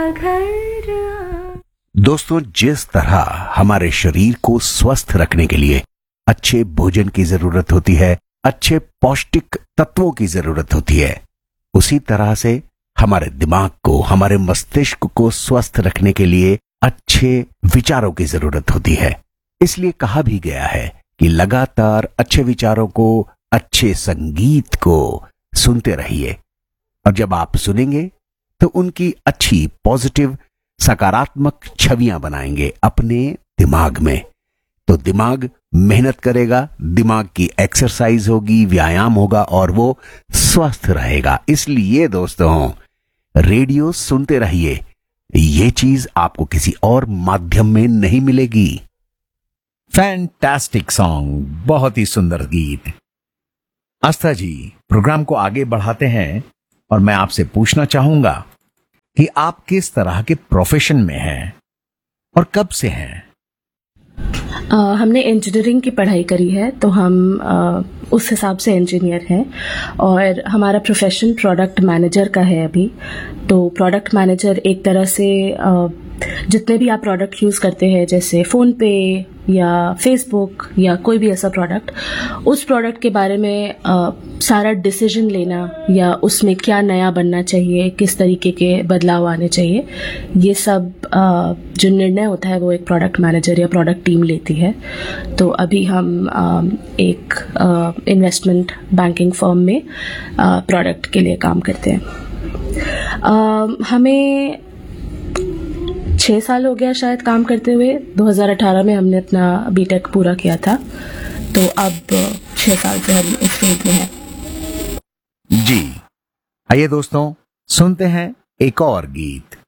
घर आ। दोस्तों, जिस तरह हमारे शरीर को स्वस्थ रखने के लिए अच्छे भोजन की जरूरत होती है, अच्छे पौष्टिक तत्वों की जरूरत होती है, उसी तरह से हमारे दिमाग को, हमारे मस्तिष्क को स्वस्थ रखने के लिए अच्छे विचारों की जरूरत होती है। इसलिए कहा भी गया है कि लगातार अच्छे विचारों को, अच्छे संगीत को सुनते रहिए। और जब आप सुनेंगे तो उनकी अच्छी, पॉजिटिव, सकारात्मक छवियां बनाएंगे अपने दिमाग में। तो दिमाग मेहनत करेगा, दिमाग की एक्सरसाइज होगी, व्यायाम होगा और वो स्वस्थ रहेगा। इसलिए दोस्तों, रेडियो सुनते रहिए। ये चीज आपको किसी और माध्यम में नहीं मिलेगी। फैंटास्टिक सॉन्ग, बहुत ही सुंदर गीत। आस्था जी, प्रोग्राम को आगे बढ़ाते हैं और मैं आपसे पूछना चाहूंगा कि आप किस तरह के प्रोफेशन में हैं और कब से हैं? हमने इंजीनियरिंग की पढ़ाई करी है, तो हम उस हिसाब से इंजीनियर हैं। और हमारा प्रोफेशन प्रोडक्ट मैनेजर का है अभी। तो प्रोडक्ट मैनेजर एक तरह से जितने भी आप प्रोडक्ट यूज़ करते हैं, जैसे फ़ोन पे या फेसबुक या कोई भी ऐसा प्रोडक्ट, उस प्रोडक्ट के बारे में सारा डिसीजन लेना या उसमें क्या नया बनना चाहिए, किस तरीके के बदलाव आने चाहिए, ये सब जो निर्णय होता है वो एक प्रोडक्ट मैनेजर या प्रोडक्ट टीम लेती है। तो अभी हम एक इन्वेस्टमेंट बैंकिंग फर्म में प्रोडक्ट के लिए काम करते हैं। हमें 6 साल हो गया शायद काम करते हुए। 2018 में हमने अपना बीटेक पूरा किया था, तो अब 6 साल से हम इस फील्ड में हैं। जी, आइए दोस्तों, सुनते हैं एक और गीत।